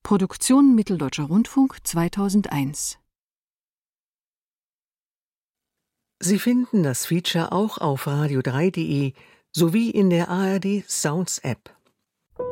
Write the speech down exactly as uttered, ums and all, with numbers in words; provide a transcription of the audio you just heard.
Produktion Mitteldeutscher Rundfunk zweitausendeins. Sie finden das Feature auch auf radio drei punkt de sowie in der A R D Sounds App.